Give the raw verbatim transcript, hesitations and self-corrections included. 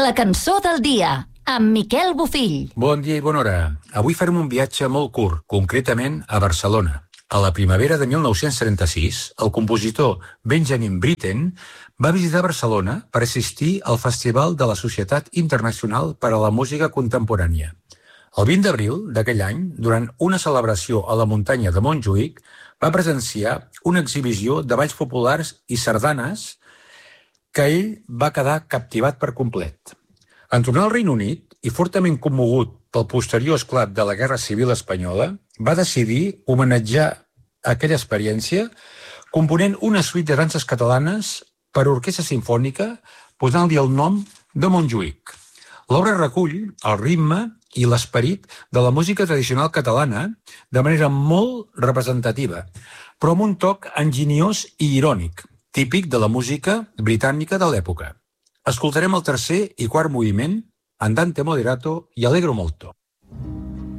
La cançó del dia, amb Miquel Bofill. Bon dia i bona hora. Avui farem un viatge molt curt, concretament a Barcelona. A la primavera de mil nou-cents trenta-sis, el compositor Benjamin Britten va visitar Barcelona per assistir al Festival de la Societat Internacional per a la Música Contemporània. El vint d'abril d'aquell any, durant una celebració a la muntanya de Montjuïc, va presenciar una exhibició de balls populars i sardanes que ell va quedar captivat per complet. En tornar al Regne Unit, i fortament commogut pel posterior esclat de la Guerra Civil Espanyola, va decidir homenatjar aquella experiència component una suite de danses catalanes per a orquestra simfònica posant-li el nom de Montjuïc. L'obra recull el ritme i l'esperit de la música tradicional catalana de manera molt representativa, però amb un toc enginyós i irònic, típic de la música britànica de l'època. Escoltarem el tercer i quart moviment, Andante moderato i Allegro molto.